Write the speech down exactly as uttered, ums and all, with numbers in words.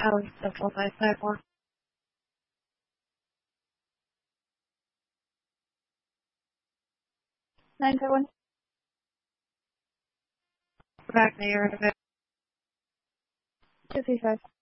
Alan Central five five four. nine five one. Back there in a bit. two three five.